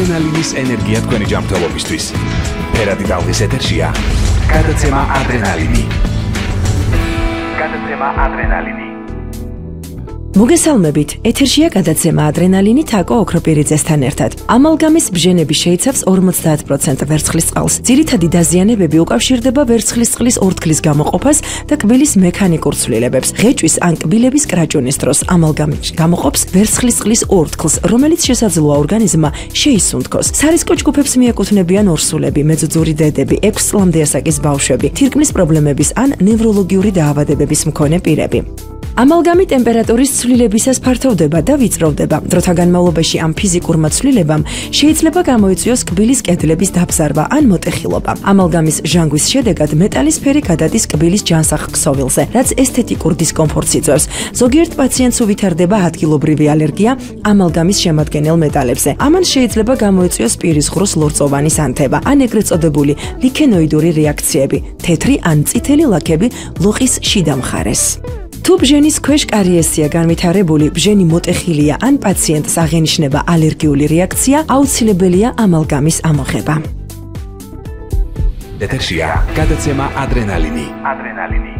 ადრენალინის ენერგია თქვენი ჯანმრთელობისთვის. ფერადი ტალღის ეთერშია გადაცემა ადრენალინი. მოგესალმებით, ეთერშია გადაცემა ადრენალინი თაკო ოქროპირიძესთან ერთად. ამალგამის ბჟენები შეიცავს 50% ვერცხლის წყალს. ძირითადი დაზიანებები უკავშირდება ვერცხლის წყლის ორთქლის გამოყოფას და კბილის მექანიკურ ცვლილებებს. ღეჭვის ან კბილების კრაჭუნის დროს ამალგამი გამოყოფს ვერცხლის წყლის ორთქლს, რომელიც შესაძლოა ორგანიზმმა შეისუნთქოს. სარისკო ჯგუფებს მიეკუთვნებიან ორსულები, მეძუძური დედები, 6 წლამდე ასაკის ბავშვები, თირკმლის პრობლემების ან ნევროლოგიური დაავადებების მქონე პირები. ამალგამი ტემპერატურის ცვლილებისას ფართოვდება და ვიწროვდება. დროთა განმავლობაში ამ ფიზიკურმა ცვლილებამ შეიძლება გამოიწვიოს კბილის კედლების დაბზარვა ან მოტეხილობა. ამალგამის ჟანგვის შედეგად მეტალის ფერი გადადის კბილის ჯანსაღ ქსოვილზე, რაც ესთეტიკურ დისკომფორტს იწვევს. ზოგიერთ პაციენტს უვითარდება ადგილობრივი ალერგია ამალგამის შემადგენელ მეტალებზე. ამან შეიძლება გამოიწვიოს პირის ღრუს ლორწოვანი სანთება ან ეგრეთ წოდებული ლიქენოიდური რეაქციები, თეთრი ან წითელი ლაქები ლოყის შიდა მხარეს. თუ ბჟენის ქვეშ კარიესია განვითარებული, ბჟენი მოტეხილია ან პაციენტს აღენიშნება ალერგიული რეაქცია, აუცილებელია ამალგამის ამოღება. ეთერშია გადაცემა ადრენალინი.